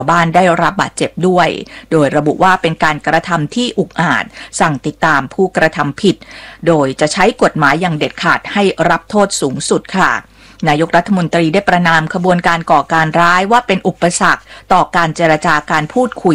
บ้านได้รับบาดเจ็บด้วยโดยระบุว่าเป็นการกระทำที่อุกอาจสั่งติดตามผู้กระทำผิดโดยจะใช้กฎหมายอย่างเด็ดขาดให้รับโทษสูงสุดค่ะนายกรัฐมนตรีได้ประณามขบวนการก่อการร้ายว่าเป็นอุปสรรคต่อการเจรจาการพูดคุย